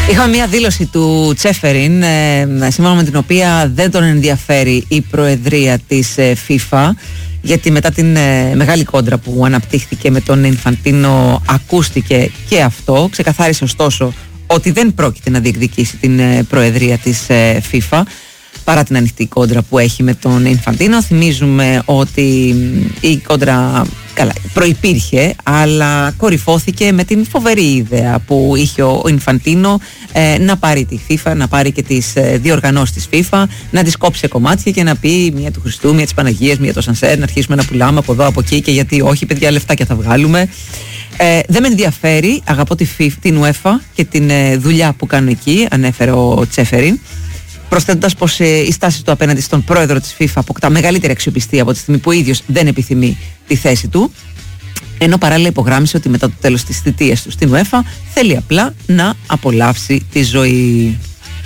Είχαμε μια δήλωση του Τσέφεριν, σύμφωνα με την οποία δεν τον ενδιαφέρει η προεδρία της FIFA, γιατί μετά την μεγάλη κόντρα που αναπτύχθηκε με τον Ινφαντίνο ακούστηκε και αυτό. Ξεκαθάρισε ωστόσο ότι δεν πρόκειται να διεκδικήσει την προεδρία της FIFA παρά την ανοιχτή κόντρα που έχει με τον Ινφαντίνο. Θυμίζουμε ότι η κόντρα προϋπήρχε, αλλά κορυφώθηκε με την φοβερή ιδέα που είχε ο Ινφαντίνο να πάρει τη FIFA, να πάρει και τις διοργανώσεις της FIFA, να τις κόψει σε κομμάτια και να πει μία του Χριστού, μία της Παναγίας, μία το Σανσέρ, να αρχίσουμε να πουλάμε από εδώ, από εκεί, και γιατί όχι, παιδιά, λεφτάκια θα βγάλουμε. Δεν με ενδιαφέρει, αγαπώ την UEFA και την δουλειά που κάνουν εκεί, ανέφερε ο Τσέφεριν, προσθέτοντας πως η στάση του απέναντι στον πρόεδρο της FIFA αποκτά μεγαλύτερη αξιοπιστία από τη στιγμή που ο ίδιος δεν επιθυμεί τη θέση του, ενώ παράλληλα υπογράμμισε ότι μετά το τέλος της θητείας του στην UEFA θέλει απλά να απολαύσει τη ζωή.